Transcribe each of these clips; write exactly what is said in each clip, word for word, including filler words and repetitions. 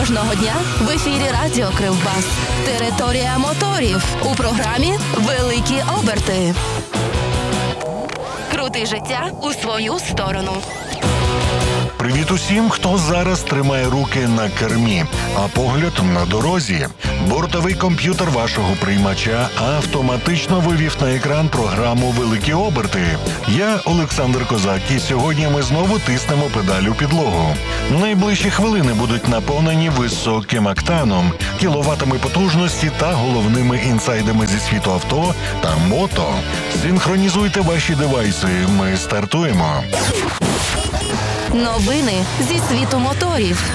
Кожного дня в ефірі Радіо Кривбас. Територія моторів. У програмі «Великі оберти». Крути життя у свою сторону. Привіт усім, хто зараз тримає руки на кермі, а погляд на дорозі. Бортовий комп'ютер вашого приймача автоматично вивів на екран програму «Великі оберти». Я Олександр Козак, і сьогодні ми знову тиснемо педаль у підлогу. Найближчі хвилини будуть наповнені високим октаном, кіловатами потужності та головними інсайдами зі світу авто та мото. Синхронізуйте ваші девайси, ми стартуємо. Новини зі світу моторів.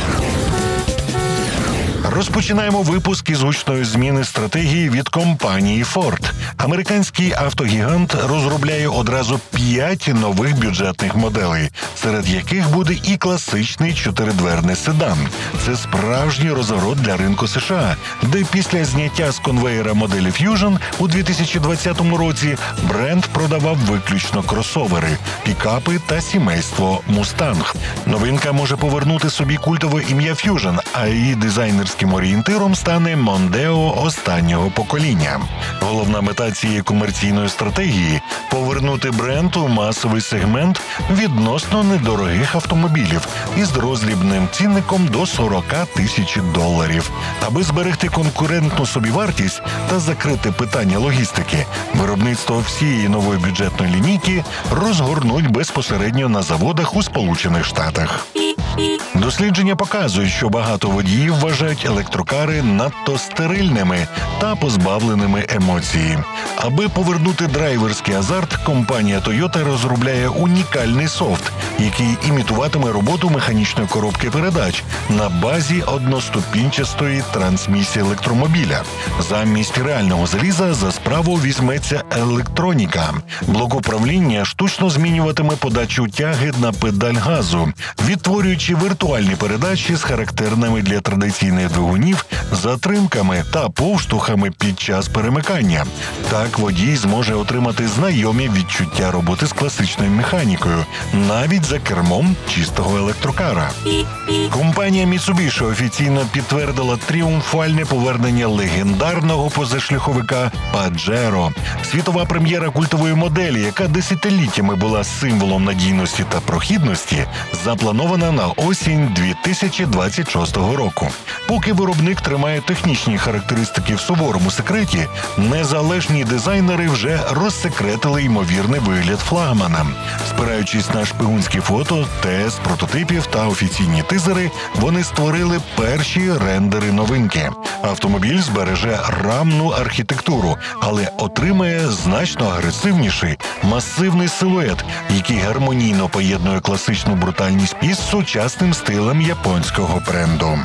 Розпочинаємо випуск із гучної зміни стратегії від компанії Ford. Американський автогігант розробляє одразу п'ять нових бюджетних моделей, серед яких буде і класичний чотиридверний седан. Це справжній розворот для ринку США, де після зняття з конвеєра моделі Fusion у дві тисячі двадцятому році бренд продавав виключно кросовери, пікапи та сімейство Mustang. Новинка може повернути собі культове ім'я Fusion, а її дизайнерським орієнтиром стане Mondeo останнього покоління. Головна мета цієї комерційної стратегії – повернути бренд у масовий сегмент відносно недорогих автомобілів із роздрібним цінником до сорок тисяч доларів. Аби зберегти конкурентну собівартість та закрити питання логістики, виробництво всієї нової бюджетної лінійки розгорнуть безпосередньо на заводах у Сполучених Штатах. Дослідження показують, що багато водіїв вважають електрокари надто стерильними та позбавленими емоцій. Аби повернути драйверський азарт, компанія Toyota розробляє унікальний софт, який імітуватиме роботу механічної коробки передач на базі одноступінчастої трансмісії електромобіля. Замість реального заліза за справу візьметься електроніка. Блок управління штучно змінюватиме подачу тяги на педаль газу, відтворюючи віртуальні передачі з характерними для традиційних двигунів затримками та повштовхами під час перемикання. Так водій зможе отримати знайомі відчуття роботи з класичною механікою, навіть за кермом чистого електрокара. Компанія Mitsubishi офіційно підтвердила тріумфальне повернення легендарного позашляховика Pajero. Світова прем'єра культової моделі, яка десятиліттями була символом надійності та прохідності, запланована на осінь дві тисячі двадцять шостого року. Поки виробник тримає технічні характеристики в суворому секреті, незалежні дизайнери вже розсекретили ймовірний вигляд флагмана. Спираючись на шпигунські фото, тест прототипів та офіційні тизери, вони створили перші рендери новинки. Автомобіль збереже рамну архітектуру, але отримає значно агресивніший, масивний силует, який гармонійно поєднує класичну брутальність із сучасним стилем японського бренду.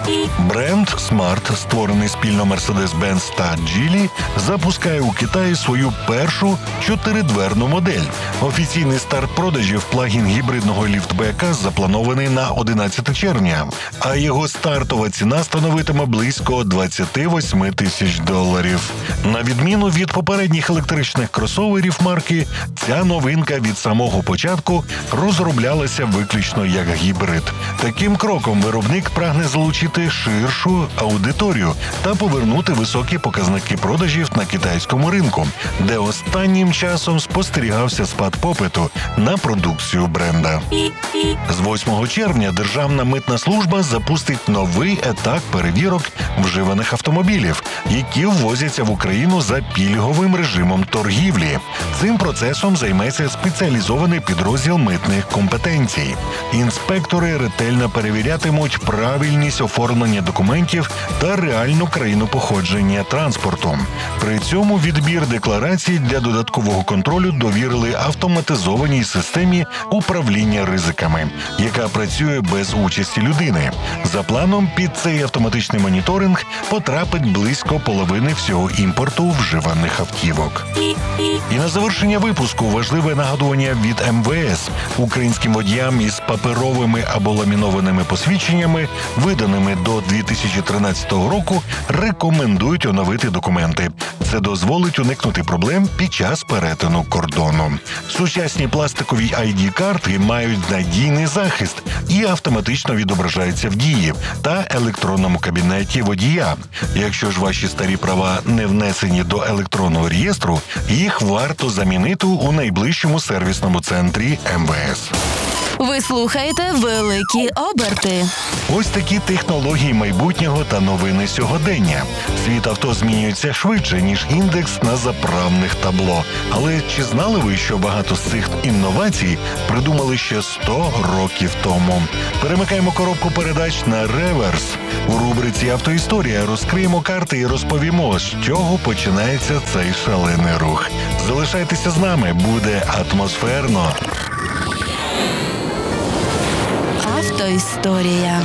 Бренд Smart, створений спільно Mercedes-Benz та Geely, запускає у Китаї свою першу чотиридверну модель. Офіційний старт продажів плагін-гібридного ліфтбека запланований на одинадцяте червня, а його стартова ціна становитиме близько двадцять вісім тисяч доларів. На відміну від попередніх електричних кросоверів марки, ця новинка від самого початку розроблялася виключно як гібрид. Таким кроком виробник прагне залучити ширшу аудиторію та повернути високі показники продажів на китайському ринку, де останнім часом спостерігався спад попиту на продукцію бренда. З восьмого червня Державна митна служба запустить новий етап перевірок вживаних автомобілів, які ввозяться в Україну за пільговим режимом торгівлі. Цим процесом займеться спеціалізований підрозділ митних компетенцій. Інспектори ретельно перевірятимуть правильність оформлення документів та реальну країну походження транспорту. При цьому відбір декларацій для додаткового контролю довірили автоматизованій системі управління ризиками, яка працює без участі людини. За планом, під цей автоматичний моніторинг потрапить близько половини всього імпорту вживаних автівок. І на завершення випуску важливе нагадування від ем ве ес. Українським водіям із паперовими або ламінованими посвідченнями, виданими до дві тисячі тринадцятого дванадцятого року рекомендують оновити документи. Це дозволить уникнути проблем під час перетину кордону. Сучасні пластикові ай ді-картки мають надійний захист і автоматично відображаються в дії та електронному кабінеті водія. Якщо ж ваші старі права не внесені до електронного реєстру, їх варто замінити у найближчому сервісному центрі ем ве ес. Ви слухаєте «Великі оберти». Ось такі технології майбутнього та новини сьогодення. Світ авто змінюється швидше, ніж індекс на заправних табло. Але чи знали ви, що багато з цих інновацій придумали ще сто років тому? Перемикаємо коробку передач на реверс. У рубриці «Автоісторія» розкриємо карти і розповімо, з чого починається цей шалений рух. Залишайтеся з нами, буде атмосферно. Автоісторія.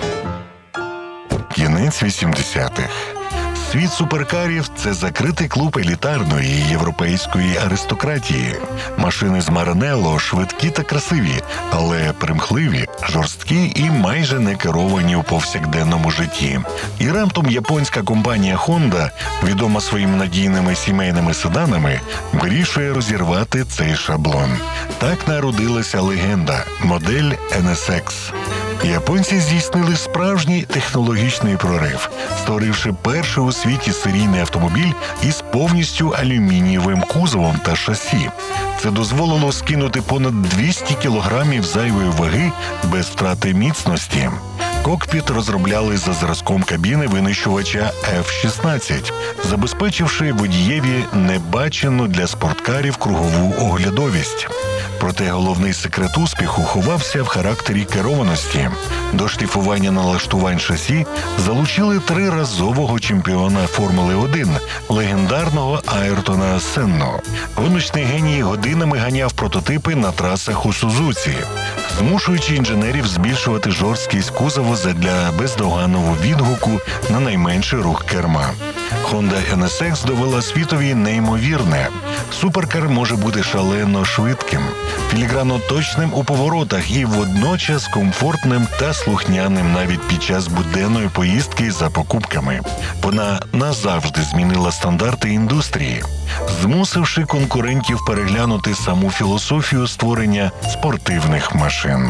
Кінець вісімдесятих. Світ суперкарів – це закритий клуб елітарної європейської аристократії. Машини з Маранелло швидкі та красиві, але примхливі, жорсткі і майже не керовані у повсякденному житті. І раптом японська компанія Honda, відома своїми надійними сімейними седанами, вирішує розірвати цей шаблон. Так народилася легенда – модель ен ес ікс. Японці здійснили справжній технологічний прорив, створивши перший у світі серійний автомобіль із повністю алюмінієвим кузовом та шасі. Це дозволило скинути понад двісті кілограмів зайвої ваги без втрати міцності. Кокпіт розробляли за зразком кабіни винищувача еф шістнадцять, забезпечивши водієві небачену для спорткарів кругову оглядовість. Проте головний секрет успіху ховався в характері керованості. До шліфування налаштувань шасі залучили триразового чемпіона Формули один, легендарного Айртона Сенну. Гоночний геній годинами ганяв прототипи на трасах у Сузуці, змушуючи інженерів збільшувати жорсткість кузову задля бездоганного відгуку на найменший рух керма. Honda ен ес ікс довела світові неймовірне. Суперкар може бути шалено швидким, філігранно точним у поворотах і водночас комфортним та слухняним навіть під час буденної поїздки за покупками. Вона назавжди змінила стандарти індустрії, змусивши конкурентів переглянути саму філософію створення спортивних машин.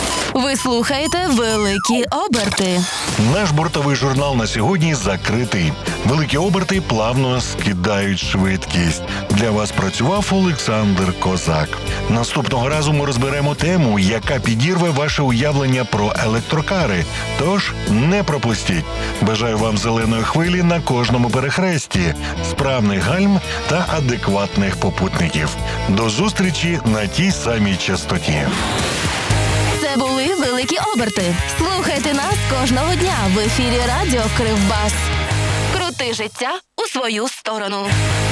Ви слухаєте «Великі оберти». Наш бортовий журнал на сьогодні закритий. Великі оберти плавно скидають швидкість. Для вас працював Олександр Козак. Наступного разу ми розберемо тему, яка підірве ваше уявлення про електрокари. Тож не пропустіть. Бажаю вам зеленої хвилі на кожному перехресті, справних гальм та адекватних попутників. До зустрічі на тій самій частоті. Це були «Великі оберти». Слухайте нас кожного дня в ефірі радіо Кривбас. Крути життя у свою сторону.